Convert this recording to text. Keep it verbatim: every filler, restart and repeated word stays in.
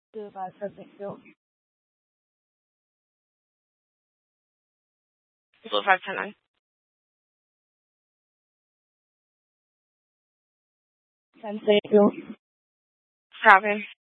Two five, perfect. Go. Four five ten nine. Ten state. Go. Copy.